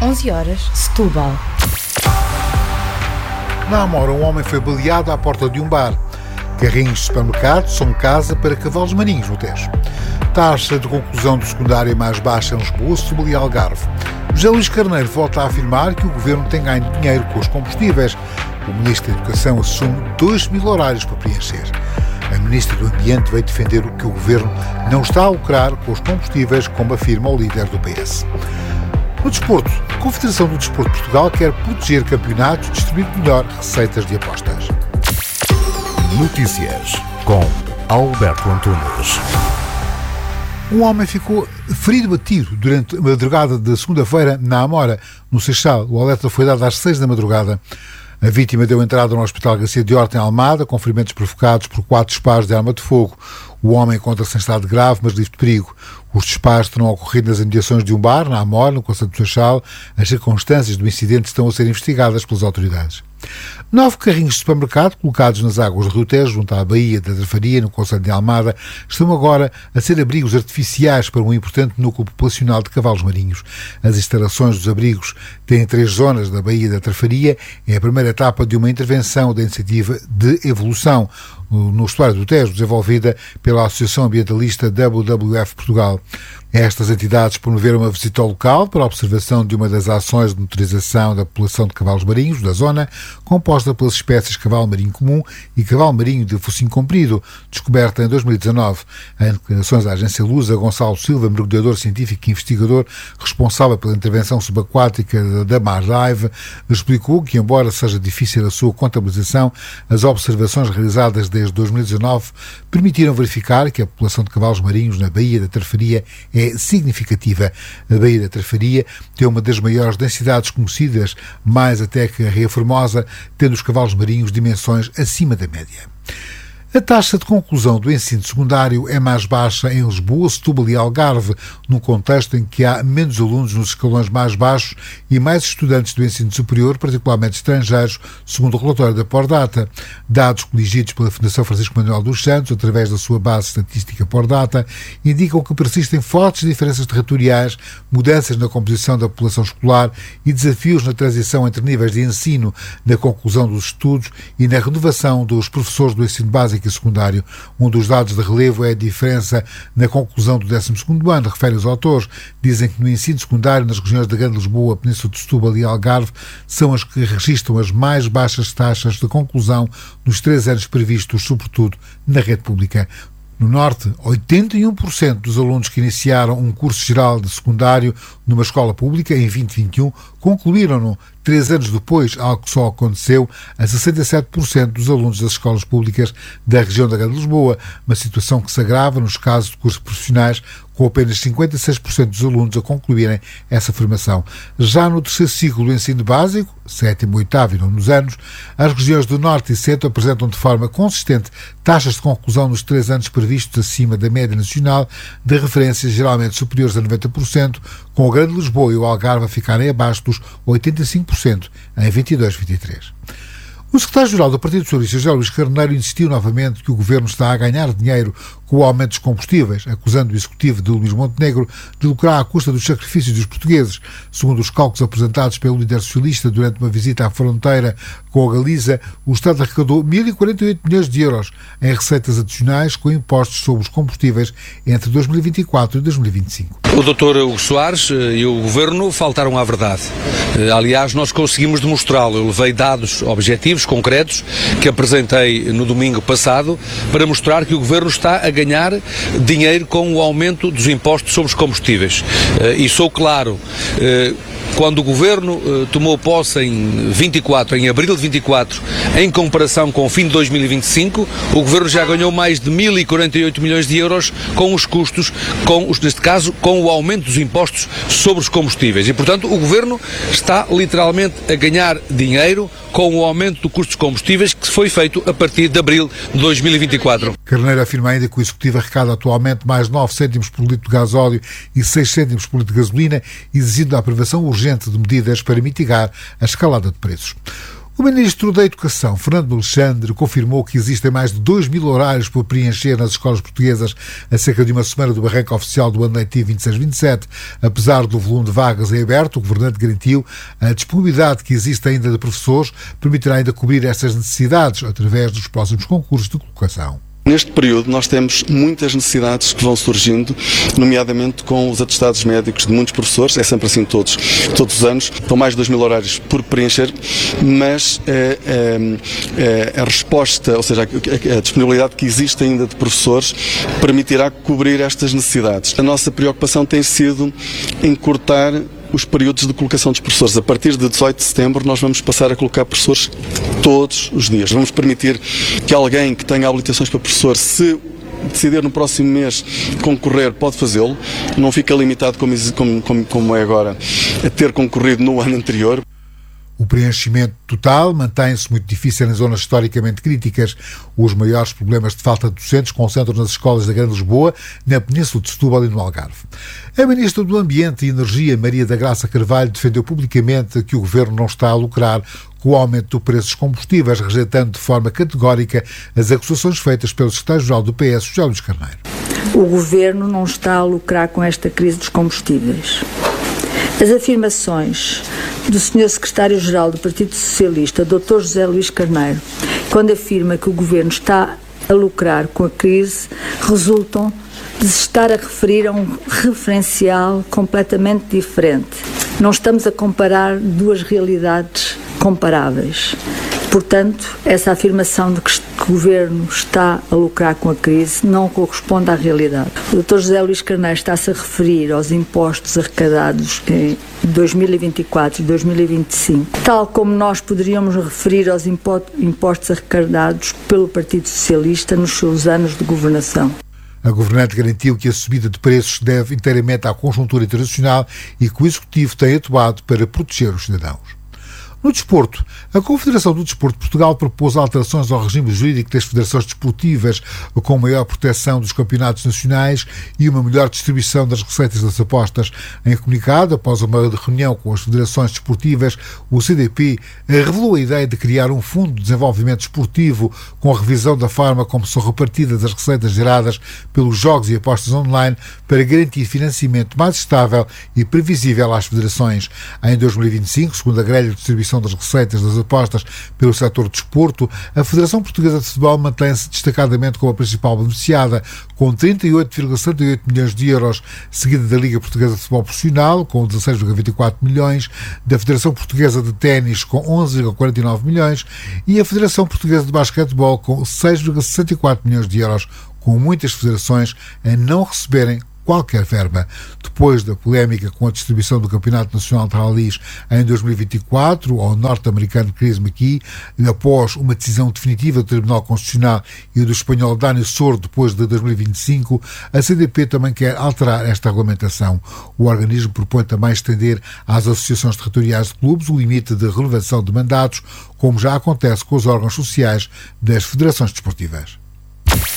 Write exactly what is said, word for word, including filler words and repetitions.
onze horas, Setúbal. Na Amora, um homem foi baleado à porta de um bar. Carrinhos de supermercado são casa para cavalos marinhos no Tejo. Taxa de conclusão do secundário mais baixa em Lisboa, Setúbal e Algarve. José Luís Carneiro volta a afirmar que o governo tem ganho dinheiro com os combustíveis. O ministro da Educação assume dois mil horários para preencher. A ministra do Ambiente veio defender o que o governo não está a lucrar com os combustíveis, como afirma o líder do P S. No desporto, a Confederação do Desporto de Portugal quer proteger campeonatos e distribuir melhor receitas de apostas. Notícias com Alberto Antunes. Um homem ficou ferido a tiro durante a madrugada de segunda-feira na Amora, no Seixal. O alerta foi dado às seis da madrugada. A vítima deu entrada no Hospital Garcia de Horta, em Almada, com ferimentos provocados por quatro disparos de arma de fogo. O homem encontra-se em estado grave, mas livre de perigo. Os disparos terão ocorrido nas imediações de um bar, na Amora, no concelho do Seixal. As circunstâncias do incidente estão a ser investigadas pelas autoridades. Nove carrinhos de supermercado colocados nas águas do Rio Tejo, junto à Baía da Trafaria, no concelho de Almada, estão agora a ser abrigos artificiais para um importante núcleo populacional de cavalos marinhos. As instalações dos abrigos têm três zonas da Baía da Trafaria. É a primeira etapa de uma intervenção da iniciativa de evolução no estuário do Tejo, desenvolvida pela Associação Ambientalista W W F Portugal. Estas entidades promoveram uma visita ao local para a observação de uma das ações de monitorização da população de cavalos marinhos da zona, composta pelas espécies cavalo marinho comum e cavalo marinho de focinho comprido, descoberta em dois mil e dezanove. Em declarações à agência Lusa, Gonçalo Silva, mergulhador científico e investigador responsável pela intervenção subaquática da Mardive, explicou que, embora seja difícil a sua contabilização, as observações realizadas desde dois mil e dezanove permitiram verificar que a população de cavalos marinhos na Baía da Trafaria é significativa. A Baía da Trafaria tem uma das maiores densidades conhecidas, mais até que a Ria Formosa, tendo os cavalos marinhos dimensões acima da média. A taxa de conclusão do ensino secundário é mais baixa em Lisboa, Setúbal e Algarve, num contexto em que há menos alunos nos escalões mais baixos e mais estudantes do ensino superior, particularmente estrangeiros, segundo o relatório da Pordata. Dados coligidos pela Fundação Francisco Manuel dos Santos, através da sua base estatística Pordata, indicam que persistem fortes diferenças territoriais, mudanças na composição da população escolar e desafios na transição entre níveis de ensino, na conclusão dos estudos e na renovação dos professores do ensino básico e secundário. Um dos dados de relevo é a diferença na conclusão do décimo segundo ano, refere os autores. Dizem que no ensino secundário, nas regiões da Grande Lisboa, Península de Setúbal e Algarve, são as que registram as mais baixas taxas de conclusão nos três anos previstos, sobretudo na rede pública. No Norte, oitenta e um por cento dos alunos que iniciaram um curso geral de secundário numa escola pública em vinte e vinte e um concluíram-no três anos depois, algo que só aconteceu a sessenta e sete por cento dos alunos das escolas públicas da região da Grande Lisboa, uma situação que se agrava nos casos de cursos profissionais, com apenas cinquenta e seis por cento dos alunos a concluírem essa formação. Já no terceiro ciclo do ensino básico, sétimo, oitavo e nono anos, as regiões do Norte e Centro apresentam de forma consistente taxas de conclusão nos três anos previstos acima da média nacional, de referências geralmente superiores a noventa por cento, com a Grande Lisboa e o Algarve a ficarem abaixo dos oitenta e cinco por cento em vinte e dois a vinte e três. O secretário-geral do Partido Socialista, José Luís Carneiro, insistiu novamente que o governo está a ganhar dinheiro com o aumento dos combustíveis, acusando o executivo de Luís Montenegro de lucrar à custa dos sacrifícios dos portugueses. Segundo os cálculos apresentados pelo líder socialista durante uma visita à fronteira com a Galiza, o Estado arrecadou mil e quarenta e oito milhões de euros em receitas adicionais com impostos sobre os combustíveis entre dois mil e vinte e quatro e dois mil e vinte e cinco. O doutor Hugo Soares e o governo faltaram à verdade. Aliás, nós conseguimos demonstrá-lo. Eu levei dados objetivos, concretos, que apresentei no domingo passado, para mostrar que o governo está a ganhar dinheiro com o aumento dos impostos sobre os combustíveis. E sou claro, quando o governo uh, tomou posse em vinte e quatro, em abril de vinte e quatro, em comparação com o fim de dois mil e vinte e cinco, o governo já ganhou mais de mil e quarenta e oito milhões de euros com os custos, com os, neste caso, com o aumento dos impostos sobre os combustíveis. E, portanto, o governo está literalmente a ganhar dinheiro com o aumento do custo dos combustíveis que foi feito a partir de abril de dois mil e vinte e quatro. Carneiro afirma ainda que o Executivo arrecada atualmente mais nove cêntimos por litro de gasóleo e seis cêntimos por litro de gasolina, exigindo a aprovação urgente de medidas para mitigar a escalada de preços. O Ministro da Educação, Fernando Alexandre, confirmou que existem mais de dois mil horários por preencher nas escolas portuguesas a cerca de uma semana do arranque oficial do ano letivo vinte e seis vinte e sete. Apesar do volume de vagas em aberto, o Governante garantiu a disponibilidade que existe ainda de professores permitirá ainda cobrir essas necessidades através dos próximos concursos de colocação. Neste período nós temos muitas necessidades que vão surgindo, nomeadamente com os atestados médicos de muitos professores, é sempre assim todos, todos os anos, são mais de dois mil horários por preencher, mas é, é, é, a resposta, ou seja, a, a disponibilidade que existe ainda de professores permitirá cobrir estas necessidades. A nossa preocupação tem sido encurtar os períodos de colocação dos professores. A partir de dezoito de setembro nós vamos passar a colocar professores todos os dias. Vamos permitir que alguém que tenha habilitações para professor, se decidir no próximo mês concorrer, pode fazê-lo. Não fica limitado, como, como, como é agora, a ter concorrido no ano anterior. O preenchimento total mantém-se muito difícil em zonas historicamente críticas. Os maiores problemas de falta de docentes concentram nas escolas da Grande Lisboa, na Península de Setúbal e no Algarve. A Ministra do Ambiente e Energia, Maria da Graça Carvalho, defendeu publicamente que o Governo não está a lucrar com o aumento do preço dos combustíveis, rejeitando de forma categórica as acusações feitas pelo secretário-geral do P S, José Luís Carneiro. O Governo não está a lucrar com esta crise dos combustíveis. As afirmações do senhor secretário-geral do Partido Socialista, doutor José Luís Carneiro, quando afirma que o Governo está a lucrar com a crise, resultam de se estar a referir a um referencial completamente diferente. Não estamos a comparar duas realidades comparáveis. Portanto, essa afirmação de que o Governo está a lucrar com a crise não corresponde à realidade. O doutor José Luís Carneiro está-se a referir aos impostos arrecadados em dois mil e vinte e quatro e dois mil e vinte e cinco, tal como nós poderíamos referir aos impostos arrecadados pelo Partido Socialista nos seus anos de governação. A governante garantiu que a subida de preços se deve inteiramente à conjuntura internacional e que o Executivo tem atuado para proteger os cidadãos. No desporto, a Confederação do Desporto de Portugal propôs alterações ao regime jurídico das federações desportivas, com maior proteção dos campeonatos nacionais e uma melhor distribuição das receitas das apostas. Em comunicado, após uma reunião com as federações desportivas, o C D P revelou a ideia de criar um fundo de desenvolvimento desportivo com a revisão da forma como são repartidas as receitas geradas pelos jogos e apostas online para garantir financiamento mais estável e previsível às federações. Em dois mil e vinte e cinco, segundo a grelha de distribuição das receitas das apostas pelo setor de desporto, a Federação Portuguesa de Futebol mantém-se destacadamente como a principal beneficiada, com trinta e oito vírgula setenta e oito milhões de euros, seguida da Liga Portuguesa de Futebol Profissional, com dezasseis vírgula vinte e quatro milhões, da Federação Portuguesa de Ténis, com onze vírgula quarenta e nove milhões, e a Federação Portuguesa de Basquetebol, com seis vírgula sessenta e quatro milhões de euros, com muitas federações a não receberem qualquer verba. Depois da polémica com a distribuição do Campeonato Nacional de Rallies em dois mil e vinte e quatro ao norte-americano Chris McKee, após uma decisão definitiva do Tribunal Constitucional e do espanhol Dani Sordo depois de dois mil e vinte e cinco, a C D P também quer alterar esta regulamentação. O organismo propõe também estender às associações territoriais de clubes o limite de renovação de mandatos, como já acontece com os órgãos sociais das federações desportivas.